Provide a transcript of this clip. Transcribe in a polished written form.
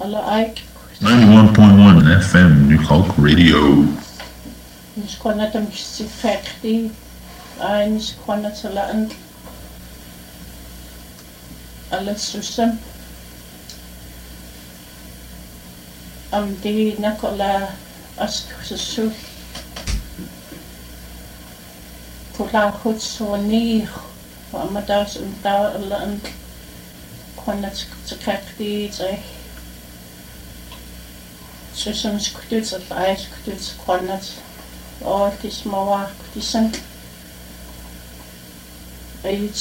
Alla Ike. 91.1 FM, New Hulk Radio. Niskwana tam si fekti. Ai niskwana talaan. Alla susam. Di nakola astusu. Kula hutsoni. Amadas unta alla kwana tsakakti tsai. Susam skututs at ai skututs kwanats. Tis mawa kutisan.